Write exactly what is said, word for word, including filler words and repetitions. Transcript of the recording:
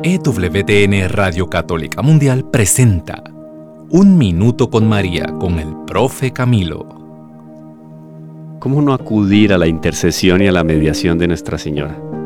E W T N Radio Católica Mundial presenta Un Minuto con María con el Profe Camilo. ¿Cómo no acudir a la intercesión y a la mediación de Nuestra Señora?